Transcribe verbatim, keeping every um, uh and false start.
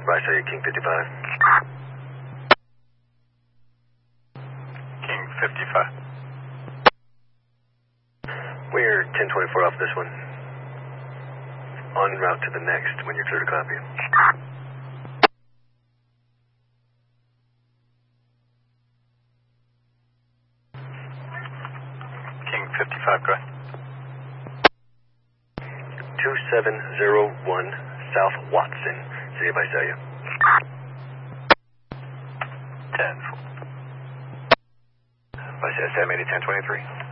Visalia, King fifty-five. King fifty-five. We're ten twenty-four off this one. En route to the next when you're clear to copy. King fifty-five, go ahead. two seven zero one South Watson, City of Visalia. ten. Visalia, Sam eighty, ten twenty-three.